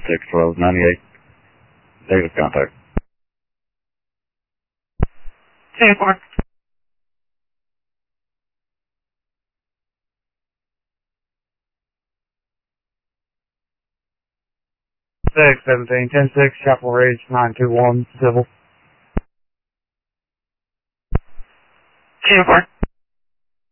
612 98. Negative contact. 10-4. 617, 10-6, Chapel Ridge, 921, civil. 10-4.